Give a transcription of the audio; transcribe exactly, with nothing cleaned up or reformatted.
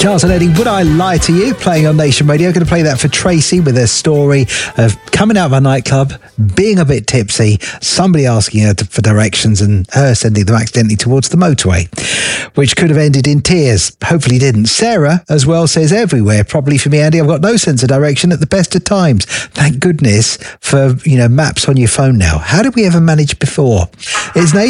Charles and Eddie, Would I Lie to You? Playing on Nation Radio. I'm going to play that for Tracy with her story of coming out of a nightclub, being a bit tipsy, somebody asking her to, for directions and her sending them accidentally towards the motorway, which could have ended in tears. Hopefully didn't. Sarah as well says everywhere. Probably for me, Andy, I've got no sense of direction at the best of times. Thank goodness for, you know, maps on your phone now. How did we ever manage before? It's Nation